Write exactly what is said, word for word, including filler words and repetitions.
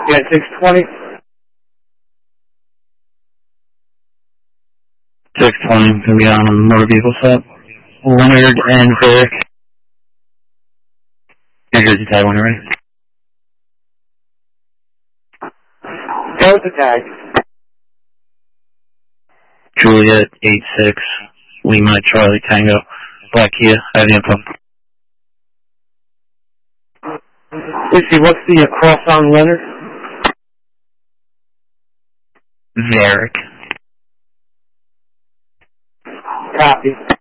Yeah, six twenty. six twenty, gonna be on a motor vehicle stop. Leonard and Vic. New Jersey tag when you're ready. Go with the tag. Juliet eight six, Lima Charlie Tango, Black Kia, I have the info. Lucy, what's the uh, cross on Leonard? Varick. Copy.